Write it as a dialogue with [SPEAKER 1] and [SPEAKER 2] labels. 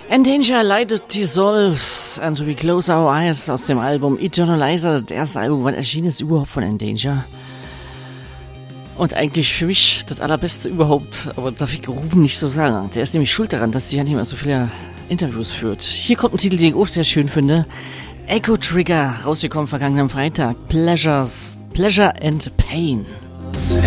[SPEAKER 1] Endanger leitet Dissolves and We Close Our Eyes aus dem Album Eternalizer, das erste Album, wann erschienen ist überhaupt von Endanger. Und eigentlich für mich das allerbeste überhaupt, aber darf ich Rufen nicht so sagen. Der ist nämlich schuld daran, dass sie ja nicht mehr so viele Interviews führt. Hier kommt ein Titel, den ich auch sehr schön finde. Echo Trigger, rausgekommen vergangenen Freitag. Pleasure and Pain.